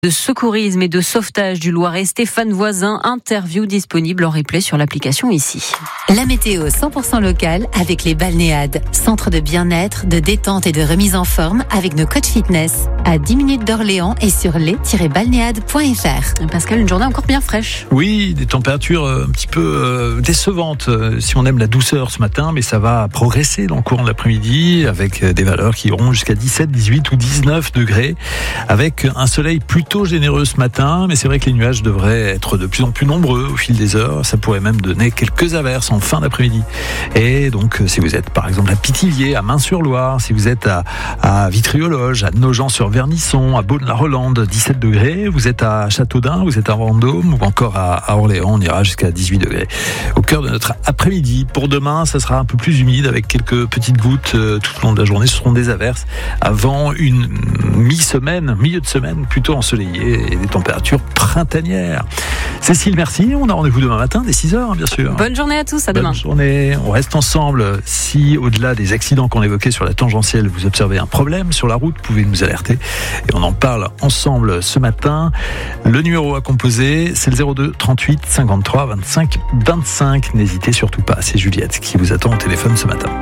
De secourisme et de sauvetage du Loiret, Stéphane Voisin, interview disponible en replay sur l'application ici. La météo 100% locale avec les Balnéades, centre de bien-être, de détente et de remise en forme avec nos coachs fitness à 10 minutes d'Orléans et sur les-balnéades.fr. Pascal, une journée encore bien fraîche. Oui, des températures un petit peu décevantes si on aime la douceur ce matin, mais ça va progresser dans le courant de l'après-midi avec des valeurs qui iront jusqu'à 17, 18 ou 19 degrés avec un soleil plutôt généreux ce matin, mais c'est vrai que les nuages devraient être de plus en plus nombreux au fil des heures. Ça pourrait même donner quelques averses en fin d'après-midi. Et donc, si vous êtes par exemple à Pithiviers, à Main-sur-Loire, si vous êtes à Vitriologe, à Nogent-sur-Vernisson, à Beaune-la-Rolande, 17 degrés, vous êtes à Châteaudun, vous êtes à Vendôme ou encore à Orléans, on ira jusqu'à 18 degrés. Au cœur de notre après-midi. Pour demain, ça sera un peu plus humide avec quelques petites gouttes tout au long de la journée. Ce seront des averses avant une milieu de semaine plutôt ensoleillée et des températures printanières. Cécile, merci. On a rendez-vous demain matin dès 6h, bien sûr. Bonne journée à tous, à demain. Bonne journée. On reste ensemble. Si, au-delà des accidents qu'on évoquait sur la tangentielle, vous observez un problème sur la route, vous pouvez nous alerter. Et on en parle ensemble ce matin. Le numéro à composer, c'est le 02 38 53 25 25. N'hésitez surtout pas. C'est Juliette qui vous attend au téléphone ce matin.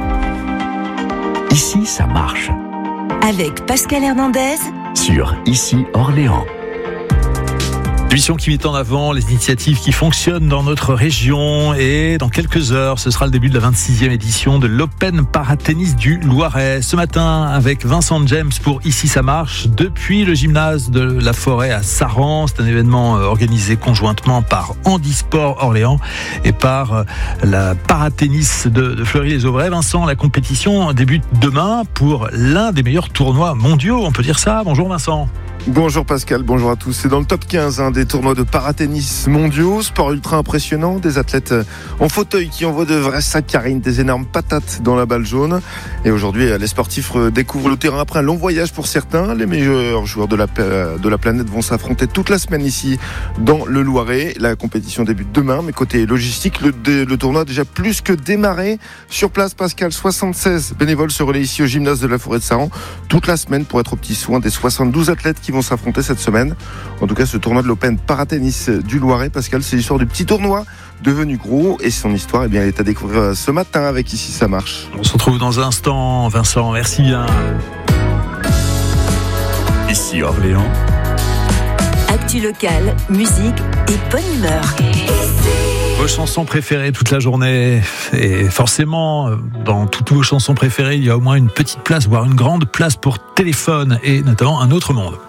Ici, ça marche. Avec Pascal Hernandez Sur Ici Orléans. Émission qui met en avant les initiatives qui fonctionnent dans notre région et dans quelques heures, ce sera le début de la 26e édition de l'Open Paratennis du Loiret. Ce matin, avec Vincent James pour Ici ça marche, depuis le gymnase de la Forêt à Saran. C'est un événement organisé conjointement par Handisport Orléans et par la Paratennis de Fleury-les-Aubrais. Vincent, la compétition débute demain pour l'un des meilleurs tournois mondiaux, on peut dire ça. Bonjour Vincent. Bonjour Pascal, bonjour à tous. C'est dans le top 15 des tournois de paratennis mondiaux. Sport ultra impressionnant, des athlètes en fauteuil qui envoient de vraies saccharines, des énormes patates dans la balle jaune. Et aujourd'hui, les sportifs découvrent le terrain après un long voyage pour certains. Les meilleurs joueurs de la planète vont s'affronter toute la semaine ici dans le Loiret. La compétition débute demain, mais côté logistique, le tournoi a déjà plus que démarré. Sur place, Pascal, 76 bénévoles se relaient ici au gymnase de la Forêt de Saran toute la semaine pour être aux petits soins des 72 athlètes qui vont s'affronter cette semaine. En tout cas, ce tournoi de l'Open Paratennis du Loiret, Pascal, c'est l'histoire du petit tournoi devenu gros et son histoire, elle est à découvrir ce matin avec Ici ça marche. On se retrouve dans un instant, Vincent, merci bien. Ici Orléans. Actu locale, musique et bonne humeur. Vos chansons préférées toute la journée. Et forcément, dans toutes vos chansons préférées, il y a au moins une petite place, voire une grande place pour Téléphone et notamment Un autre monde.